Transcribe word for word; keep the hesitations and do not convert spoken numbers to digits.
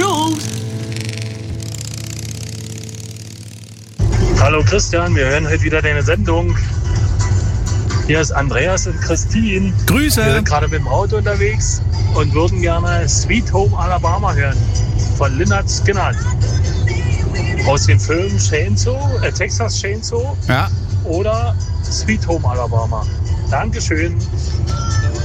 Tschüss. Hallo Christian, wir hören heute wieder deine Sendung. Hier ist Andreas und Christine. Grüße. Wir sind gerade mit dem Auto unterwegs und würden gerne Sweet Home Alabama hören von Lynyrd Skynyrd. Aus dem Film Chainsaw, äh, Texas Chainsaw Ja. oder Sweet Home Alabama. Dankeschön.